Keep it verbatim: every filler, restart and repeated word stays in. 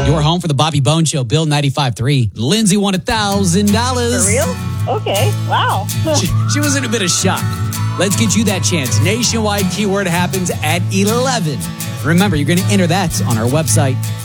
Your home for the Bobby Bone Show, Bill ninety-five point three. Lindsay won one thousand dollars. For real? Okay. Wow. she, she was in a bit of shock. Let's get you that chance. Nationwide keyword happens at eleven. Remember, you're going to enter that on our website.